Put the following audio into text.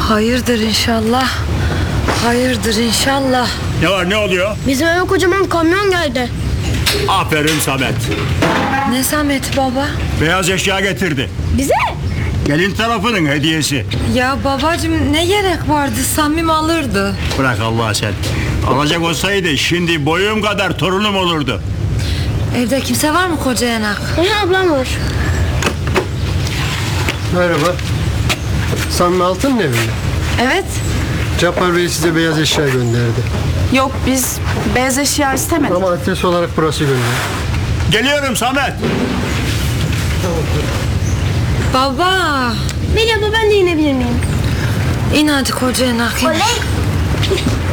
Hayırdır inşallah. Hayırdır inşallah. Ne var, ne oluyor? Bizim eve kocaman kamyon geldi. Aferin Samet. Ne Samet baba? Beyaz eşya getirdi. Bize? Gelin tarafının hediyesi. Ya babacığım ne gerek vardı? Samim alırdı. Bırak Allah sen. Alacak olsaydı şimdi boyum kadar torunum olurdu. Evde kimse var mı koca yanak? Ablam var. Merhaba. Samimi Altın'ın evi mi? Evet. Cabbar Bey size beyaz eşya gönderdi. Yok, biz beyaz eşya istemedik. Ama adres olarak burası gönderdi. Geliyorum Samet. Baba. Merhaba, ben de inebilir miyim? İn hadi koca yanak. in. Oley!